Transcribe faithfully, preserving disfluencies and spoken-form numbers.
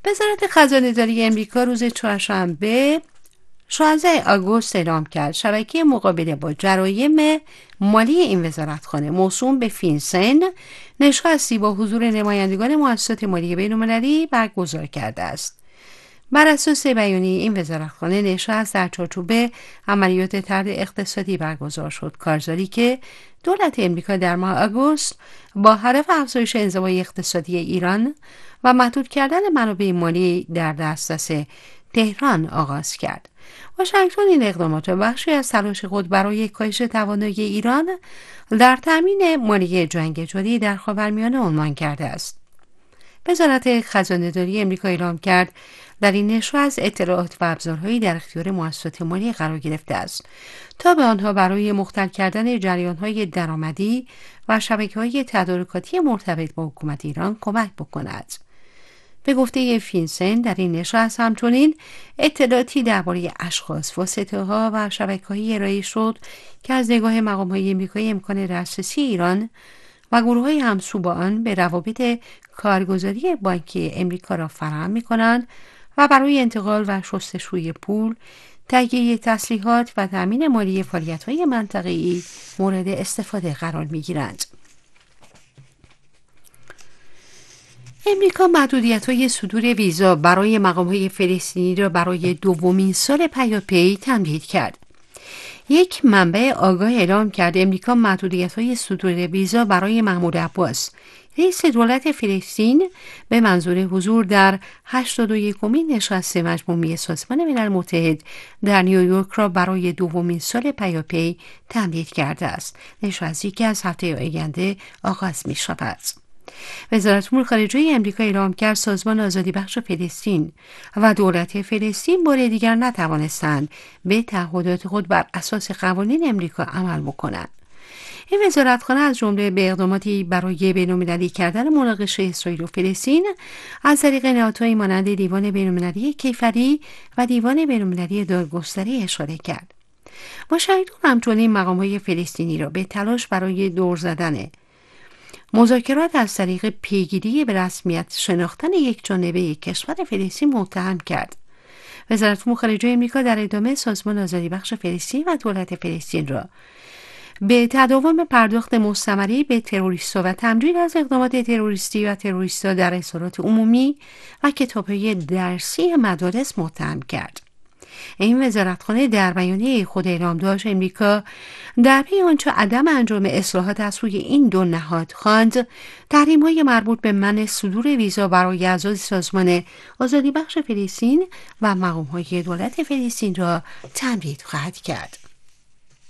وزارت خزانه‌داری امریکا روز چهارشنبه شانزده آگوست اعلام کرد شبکه مقابله با جرایم مالی این وزارتخانه موسوم به فینسن نشستی با حضور نمایندگان مؤسسات مالی بین‌المللی برگزار کرده است. بر اساس بیانیه این وزارتخانه نشست در چارچوب عملیات طرد اقتصادی برگزار شد، کارزاری که دولت امریکا در ماه آگوست با هدف افزایش انزوای اقتصادی ایران و محدود کردن منابع مالی در دسترس تهران آغاز کرد. واشنگتن این اقدامات را بخشی از تلاش خود برای کاهش توانایی ایران در تامین مالی جنگ جاری در خاورمیانه عنوان کرده است. وزارت خزانه‌داری امریکا اعلام کرد در این نشست اطلاعات و ابزارهایی در اختیار مؤسسات مالی قرار گرفته است تا به آنها برای مختل کردن جریان‌های درآمدی و شبکه‌های تدارکاتی مرتبط با حکومت ایران کمک بکند. به گفته فینسن در این نشست همچنین اطلاعاتی درباره اشخاص، واسطه‌ها و شبکه‌های ارائه شد که از نگاه مقام‌های امریکایی امکان دسترسی ایران و گروه‌های همسو با آن به روابط کارگزاری بانکی امریکا را فراهم می‌کنند و برای انتقال و شستشوی پول، تهیه تسلیحات و تأمین مالی فعالیت‌های منطقه‌ای مورد استفاده قرار می‌گیرند. امریکا محدودیت‌های صدور ویزا برای مقام‌های فلسطینی را برای دومین سال پیاپی تمدید کرد. یک منبع آگاه اعلام کرد امریکا محدودیت‌های صدور ویزا برای محمود عباس، رئیس دولت فلسطین، به منظور حضور در هشتاد و یکمین نشست مجموعه سازمان ملل متحد در نیویورک را برای دومین سال پیاپی تمدید کرده است. نشستی که از هفته آینده آغاز می‌شود. وزارت امور خارجه امریکا اعلام کرد سازمان آزادی بخش فلسطین و دولت فلسطین بار دیگر نتوانستند به تعهدات خود بر اساس قوانین امریکا عمل بکنند. این وزارتخانه از جمله به اقداماتی برای بین‌المللی کردن مناقشه اسرائیل و فلسطین از طریق نهادهایی مانند دیوان بین‌المللی کیفری و دیوان بین‌المللی دادگستری اشاره کرد. واشنگتن همچنین مقام‌های فلسطینی را به تلاش برای دور زدن مذاکرات از طریق پیگیری به رسمیت شناختن یک جانبه کشور فلسطین متهم کرد. وزارت امور خارجه آمریکا در ادامه سازمان آزادی بخش فلسطین و دولت فلسطین را به تداوم پرداخت مستمری به تروریست‌ها و تمجید از اقدامات تروریستی و تروریست‌ها در اظهارات عمومی و کتاب‌های درسی مدارس متهم کرد. این وزارتخانه در بیانیه خود اعلام داشت امریکا در پی آنچه عدم انجام اصلاحات از سوی این دو نهاد خواند تحریم‌های مربوط به منع صدور ویزا برای اعضای سازمان آزادی بخش فلسطین و مقام‌های دولت فلسطین را تمدید خواهد کرد.